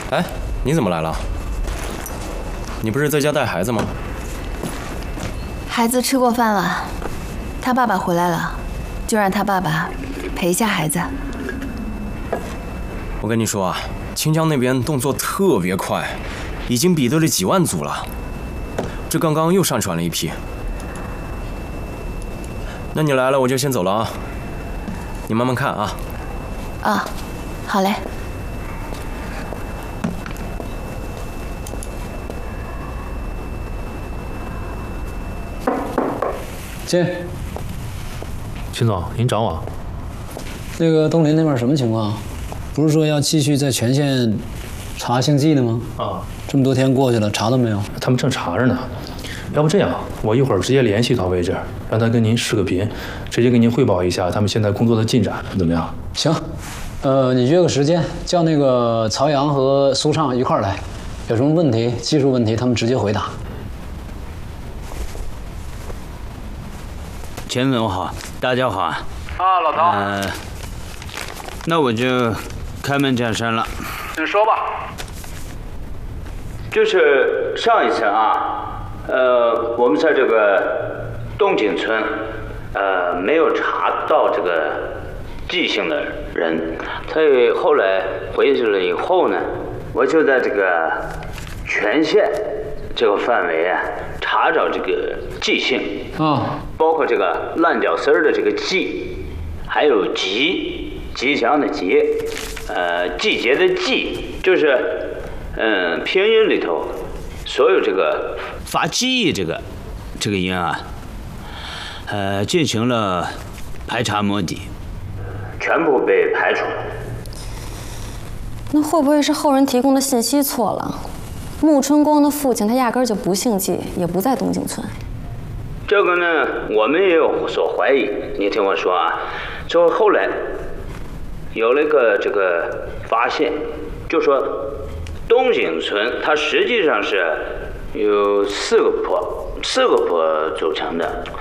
哎，你怎么来了？你不是在家带孩子吗？ 孩子吃过饭了，他爸爸回来了，就让他爸爸陪一下孩子。 我跟你说啊，清江那边动作特别快，已经比对了几万组了。这刚刚又上传了一批。那你来了，我就先走了啊。你慢慢看啊。 啊，好嘞。 进。 秦总，您找我？ 那个东林那边什么情况？不是说要继续在全县查姓纪的吗？ 啊， 这么多天过去了，查到没有？ 他们正查着呢。要不这样，我一会儿直接联系到位置，让他跟您视个频，直接给您汇报一下他们现在工作的进展，怎么样？ 行，你约个时间，叫那个曹阳和苏畅一块儿来，有什么问题、技术问题，他们直接回答。 钱总好，大家好啊！ 啊，老陶。 那我就开门见山了。 你说吧。 就是上一次啊，我们在这个东景村，没有查到这个记姓的人，所以后来回去了以后呢，我就在这个全县这个范围啊，查找这个记姓啊， 包括这个烂脚丝儿的这个季，还有吉祥的吉，季节的季，就是拼音里头所有这个发记忆这个音啊，进行了排查摸底，全部被排除了。 那会不会是后人提供的信息错了？穆春光的父亲他压根儿就不姓季，也不在东景村。 这个呢，我们也有所怀疑。你听我说啊，就后来有了一个这个发现，就说东景村它实际上是有四个坡组成的。